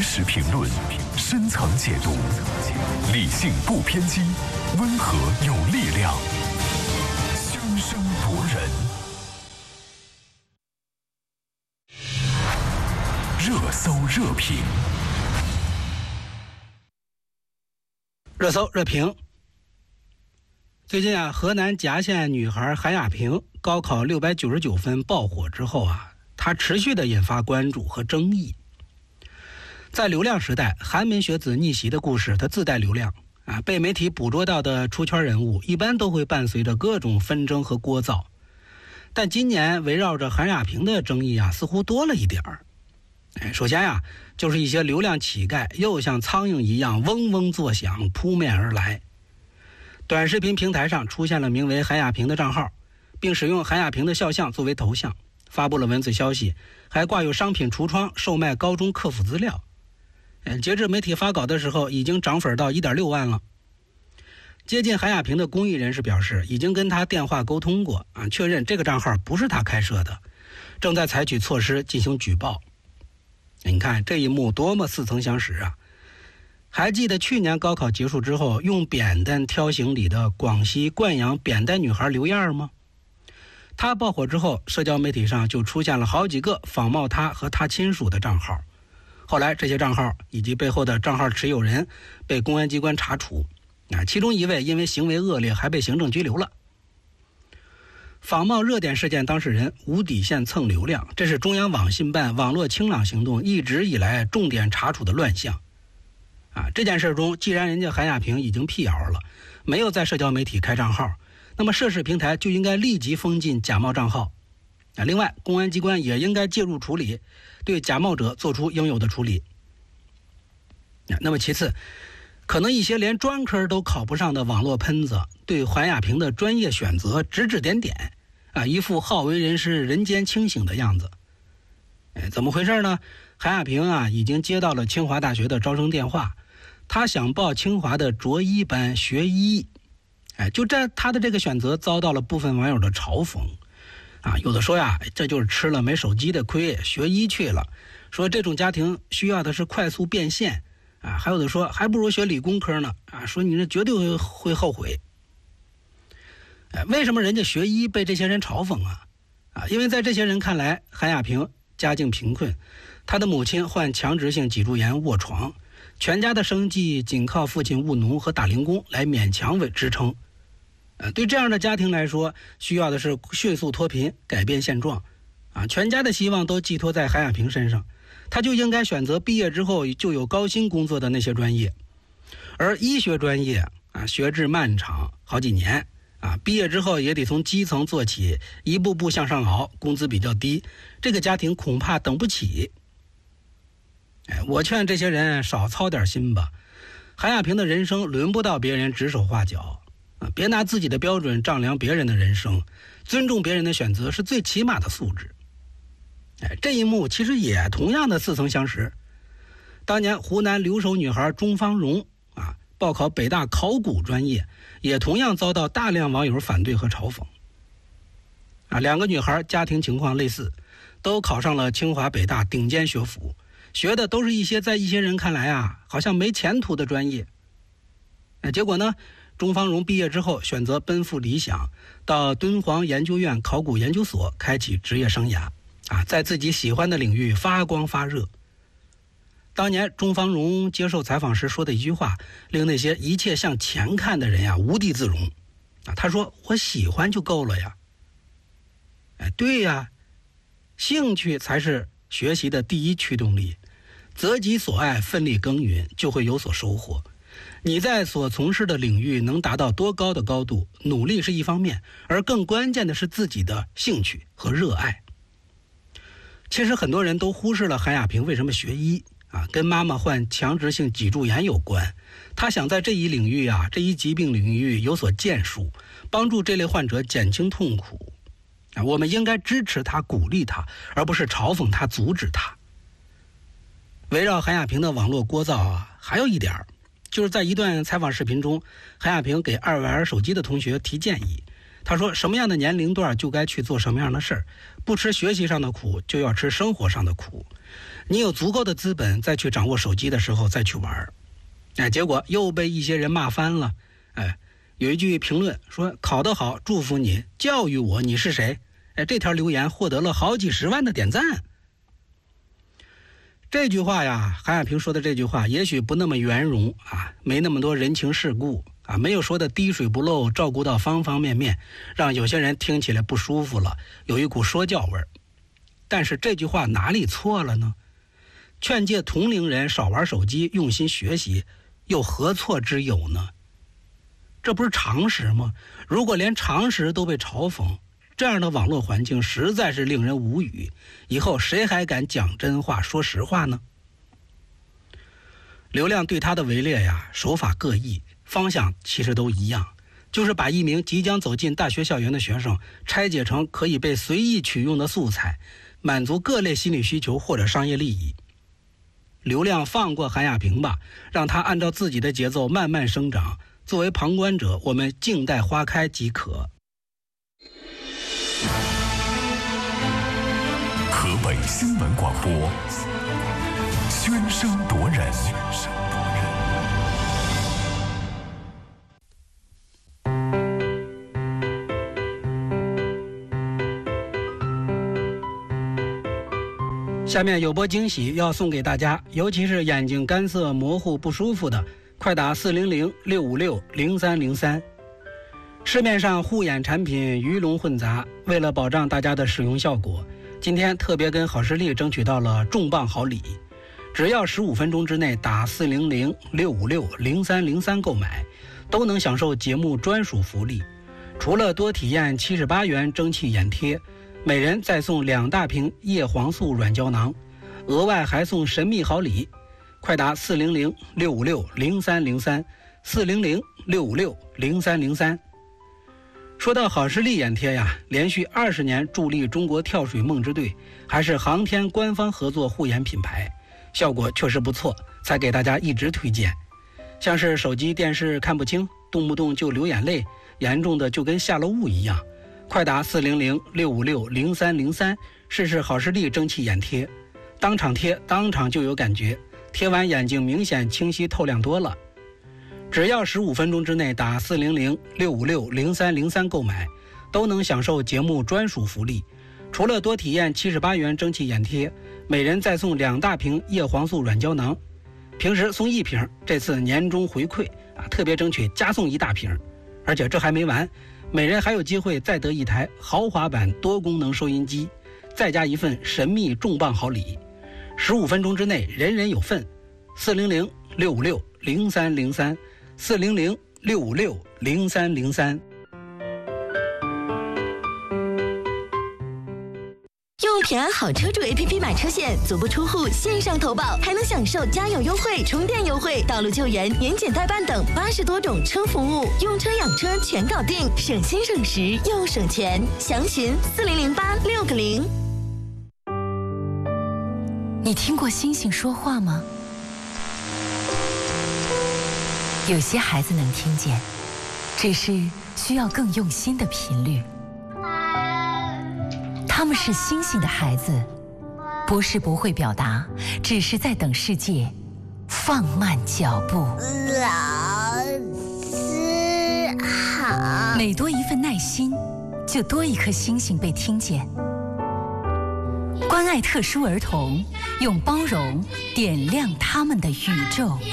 实评论，深层解读，理性不偏激，温和有力量，声声夺人。热搜热评， 热搜热评。最近河南夹县女孩韩亚萍高考699分爆火之后她持续的引发关注和争议。在流量时代，寒门学子逆袭的故事它自带流量被媒体捕捉到的出圈人物一般都会伴随着各种纷争和聒噪。但今年围绕着韩亚萍的争议似乎多了一点儿。首先就是一些流量乞丐又像苍蝇一样嗡嗡作响扑面而来。短视频平台上出现了名为韩亚萍的账号，并使用韩亚萍的肖像作为头像，发布了文字消息，还挂有商品橱窗售卖高中客服资料。截至媒体发稿的时候，已经涨粉到 1.6 万了。接近韩亚萍的公益人士表示，已经跟他电话沟通过确认这个账号不是他开设的，正在采取措施进行举报。你看这一幕多么似曾相识啊！还记得去年高考结束之后用扁担挑行李的广西灌阳扁担女孩刘燕吗？她爆火之后，社交媒体上就出现了好几个仿冒她和她亲属的账号。后来这些账号以及背后的账号持有人被公安机关查处，其中一位因为行为恶劣还被行政拘留了。仿冒热点事件当事人无底线蹭流量，这是中央网信办网络清朗行动一直以来重点查处的乱象。这件事中，既然人家韩亚萍已经辟谣了，没有在社交媒体开账号，那么涉事平台就应该立即封禁假冒账号。另外，公安机关也应该介入处理，对假冒者做出应有的处理。那么其次，可能一些连专科都考不上的网络喷子对韩亚萍的专业选择指指点点一副好为人师人间清醒的样子。怎么回事呢？韩亚萍已经接到了清华大学的招生电话，他想报清华的卓一班学医。就他的这个选择遭到了部分网友的嘲讽有的说这就是吃了没手机的亏，学医去了，说这种家庭需要的是快速变现还有的说还不如学理工科呢说你这绝对会后悔。为什么人家学医被这些人嘲讽因为在这些人看来，韩亚萍家境贫困，她的母亲患强直性脊柱炎卧床，全家的生计仅靠父亲务农和打零工来勉强支撑。对这样的家庭来说，需要的是迅速脱贫，改变现状全家的希望都寄托在韩亚萍身上，他就应该选择毕业之后就有高薪工作的那些专业。而医学专业学制漫长，好几年毕业之后也得从基层做起，一步步向上熬，工资比较低，这个家庭恐怕等不起。我劝这些人少操点心吧，韩亚萍的人生轮不到别人指手画脚别拿自己的标准丈量别人的人生，尊重别人的选择是最起码的素质。这一幕其实也同样的似曾相识。当年湖南留守女孩钟芳蓉报考北大考古专业，也同样遭到大量网友反对和嘲讽两个女孩家庭情况类似，都考上了清华北大顶尖学府，学的都是一些在一些人看来好像没前途的专业。结果呢，钟芳蓉毕业之后选择奔赴理想，到敦煌研究院考古研究所开启职业生涯在自己喜欢的领域发光发热。当年钟芳蓉接受采访时说的一句话，令那些一切向前看的人无地自容他说我喜欢就够了呀。对呀，兴趣才是学习的第一驱动力，择己所爱，奋力耕耘，就会有所收获。你在所从事的领域能达到多高的高度，努力是一方面，而更关键的是自己的兴趣和热爱。其实很多人都忽视了韩亚萍为什么学医跟妈妈患强直性脊柱炎有关。她想在这一领域这一疾病领域有所建树，帮助这类患者减轻痛苦我们应该支持她，鼓励她，而不是嘲讽她，阻止她。围绕韩亚萍的网络聒噪还有一点，就是在一段采访视频中，韩亚萍给爱玩手机的同学提建议。他说什么样的年龄段就该去做什么样的事儿，不吃学习上的苦就要吃生活上的苦。 你有足够的资本再去掌握手机的时候再去玩，结果又被一些人骂翻了。有一句评论说考得好祝福你，教育我你是谁。这条留言获得了好几十万的点赞。这句话呀，韩亚平说的这句话也许不那么圆融没那么多人情世故没有说的滴水不漏，照顾到方方面面，让有些人听起来不舒服了，有一股说教味儿。但是这句话哪里错了呢？劝诫同龄人少玩手机，用心学习，又何错之有呢？这不是常识吗？如果连常识都被嘲讽，这样的网络环境实在是令人无语，以后谁还敢讲真话说实话呢？流量对他的围猎呀，手法各异，方向其实都一样，就是把一名即将走进大学校园的学生拆解成可以被随意取用的素材，满足各类心理需求或者商业利益。流量放过韩亚平吧，让他按照自己的节奏慢慢生长，作为旁观者，我们静待花开即可。 河北新闻广播，喧声夺人。 下面有波惊喜要送给大家，尤其是眼睛干涩模糊不舒服的，快打400-656-0303。市面上护眼产品鱼龙混杂，为了保障大家的使用效果，今天特别跟好视力争取到了重磅好礼，只要15分钟之内打400-656-0303购买，都能享受节目专属福利。除了多体验78元蒸汽眼贴，每人再送2大瓶叶黄素软胶囊，额外还送神秘好礼，快打400-656-0303 400-656-0303。说到好视力眼贴呀，连续20年助力中国跳水梦之队，还是航天官方合作护眼品牌，效果确实不错，才给大家一直推荐。像是手机电视看不清，动不动就流眼泪，严重的就跟下了雾一样，快打400-656-0303试试好视力蒸汽眼贴，当场贴当场就有感觉，贴完眼睛明显清晰透亮多了。只要15分钟之内打400-656-0303购买，都能享受节目专属福利。除了多体验78元蒸汽眼贴，每人再送2大瓶叶黄素软胶囊，平时送1瓶，这次年终回馈特别争取加送1大瓶。而且这还没完，每人还有机会再得1台豪华版多功能收音机，再加1份神秘重磅好礼。15分钟之内人人有份。400-656-0303 400-656-0303。 用平安好车主 APP 买车险，足不出户线上投保，还能享受加油优惠、充电优惠、道路救援、年检代办等80多种车服务，用车养车全搞定，省心省时又省钱。详询4008-6个0。 你听过星星说话吗？有些孩子能听见，只是需要更用心的频率。他们是星星的孩子，不是不会表达，只是在等世界放慢脚步。 老师好。 每多一份耐心，就多一颗星星被听见。关爱特殊儿童，用包容点亮他们的宇宙。